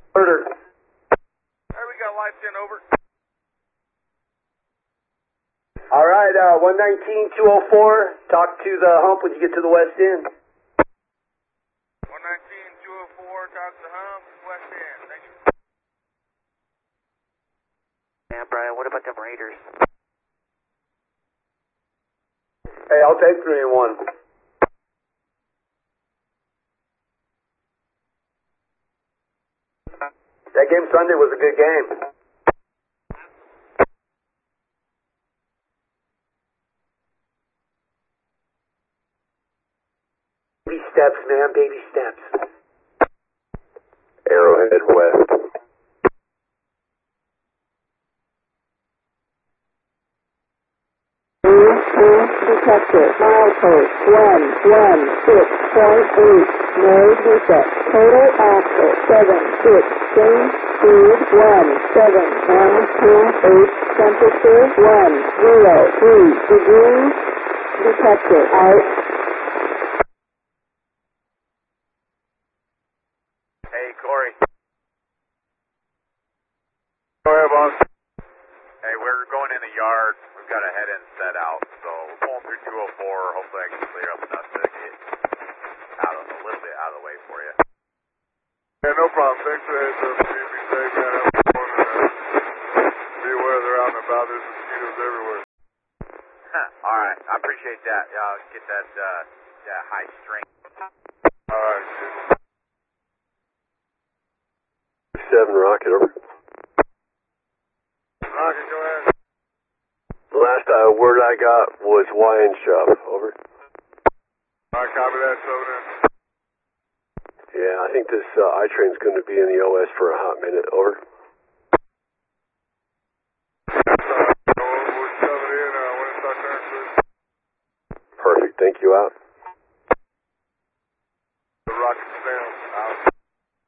Murder. Hey, we got lights in, over. All right, 119-204. Talk to the hump when you get to the west end. 119-204, talk to the hump, west end. Thank you. Yeah, Brian, what about them Raiders? Hey, I'll take 3 and 1. That game Sunday was a good game. Baby steps, man, baby steps. Arrowhead West. Detector, milepost 116.8, no defect, total axle 76, change speed 17928, temperature 103 degrees, detector out. Hey, Corey. Go ahead, boss. Hey, we're going in the yard. We've got a head-in set out, so we're pulling through 204. Hopefully I can clear up enough to get out a little bit out of the way for you. Yeah, no problem. Thanks for the heads up. Be safe, man. Have fun. Be aware they're out and about. There's mosquitoes everywhere. All right, I appreciate that. Get that high strength. All right, shit. 7 Rocket, over. Rocket, go ahead. The last word I got was Wine Shop, over. All right, copy that, Soda. Yeah, I think this I-Train's going to be in the OS for a hot minute, over. We'll shove it in when it starts turning, please. Perfect, thank you, out.